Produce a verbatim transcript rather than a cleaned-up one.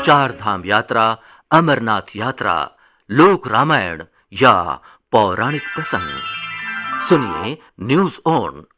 चार धाम यात्रा, अमरनाथ यात्रा, लोक रामायण या पौराणिक प्रसंग सुनिए न्यूज ऑन